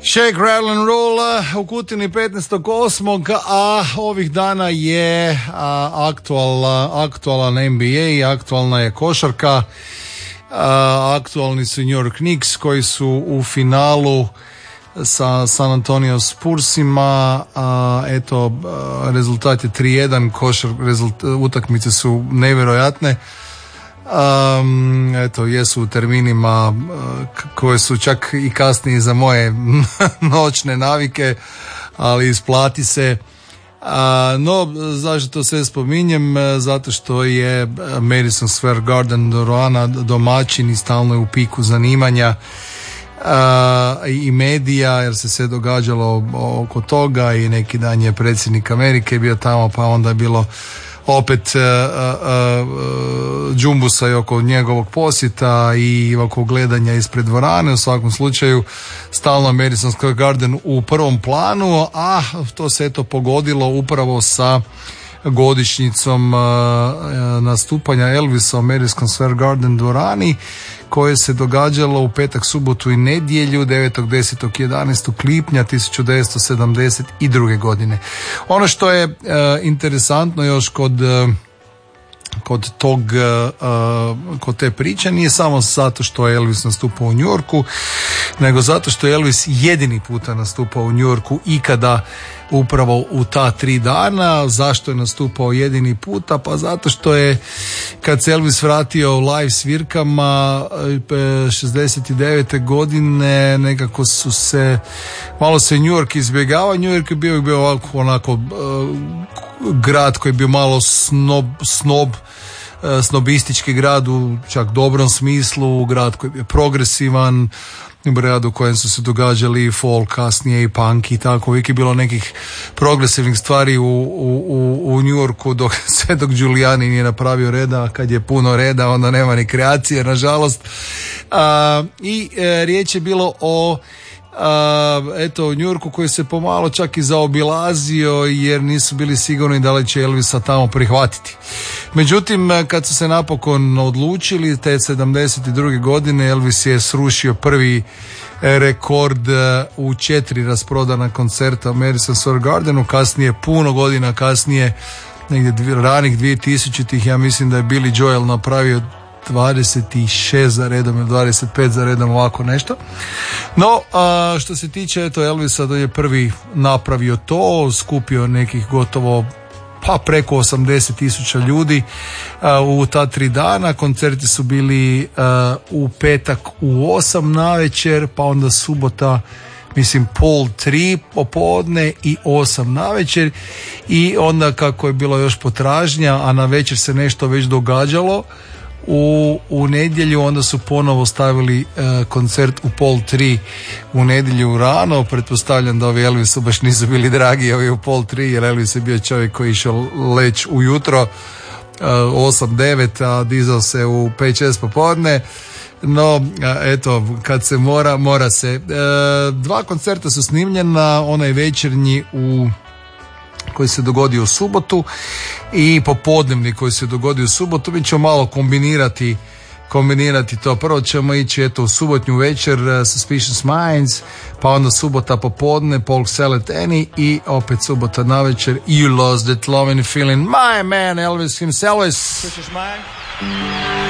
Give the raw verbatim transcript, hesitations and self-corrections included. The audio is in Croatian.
Shake, Rattle and Roll u Kutini petnaestog osmog a ovih dana je a, aktualna, aktualan N B A, aktualna je košarka, a, aktualni su New York Knicks koji su u finalu sa San Antonio Spursima, a, eto, a, rezultat je tri jedan, košar, rezult, utakmice su nevjerojatne. Um, eto, jesu u terminima uh, koje su čak i kasnije za moje noćne navike, ali isplati se. Uh, no, zašto to sve spominjem? Zato što je Madison Square Garden dvorana domaćin i stalno je u piku zanimanja uh, i medija, jer se sve događalo oko toga i neki dan je predsjednik Amerike bio tamo, pa onda je bilo opet uh, uh, uh, džumbusa i oko njegovog posjeta i oko gledanja ispred dvorane. U svakom slučaju stalno Madison Square Garden u prvom planu, a to se eto pogodilo upravo sa godišnjicom uh, nastupanja Elvisa u Madison Square Garden dvorani, koje se događalo u petak, subotu i nedjelju devetog, desetog i jedanaestog lipnja tisuću devetsto sedamdeset druge. godine. Ono što je uh, interesantno još kod uh, kod tog uh, kod te priče nije samo zato što je Elvis nastupao u New Yorku, nego zato što je Elvis jedini puta nastupao u New Yorku ikada upravo u ta tri dana. Zašto je nastupao jedini puta? Pa zato što je kad se Elvis vratio live svirkama šezdeset devete. godine nekako su se malo se New York izbjegava. New York je bio, bio ovako, onako uh, grad koji je bio malo snob, snob snobistički grad u čak dobrom smislu, grad koji je bio progresivan, grad u kojem su se događali i folk, kasnije i punk i tako. Uvijek je bilo nekih progresivnih stvari u, u, u New Yorku dok, sve dok Giuliani nije napravio reda. Kad je puno reda onda nema ni kreacije, nažalost. A, i e, riječ je bilo o Uh, eto, u New Yorku koji se pomalo čak i zaobilazio jer nisu bili sigurni da li će Elvisa tamo prihvatiti. Međutim, kad su se napokon odlučili te sedamdeset druge. godine Elvis je srušio prvi rekord u četiri rasprodana koncerta u Madison Square Gardenu. Kasnije, puno godina kasnije, negdje ranih dvije tisućitih, ja mislim da je Billy Joel napravio dvadeset šest za redom ili dvadeset pet za redom, ovako nešto. No, a, što se tiče eto Elvisa, da je prvi napravio to, skupio nekih gotovo pa preko osamdeset tisuća ljudi a, u ta tri dana. Koncerti su bili a, u petak u osam navečer, pa onda subota mislim pol tri popodne i osam navečer, i onda kako je bilo još potražnja, a na večer se nešto već događalo U, u nedjelju, onda su ponovo stavili uh, koncert u pol tri u nedjelju rano. Pretpostavljam da ovi Elvisu baš nisu bili dragi ovi u pol tri, jer Elvis je bio čovjek koji išao leć ujutro uh, osam devet, a dizao se u pet šest popodne. No, uh, eto, kad se mora, mora se. Uh, dva koncerta su snimljena, onaj večernji u koji se dogodio u subotu i popodnevni koji se dogodio u subotu. Mi ćemo malo kombinirati kombinirati to. Prvo ćemo ići eto u subotnju večer uh, Suspicious Minds, pa onda subota popodne Polk Salad Annie i opet subota navečer You Lost That Loving Feeling, my man Elvis himself. Suspicious Mind.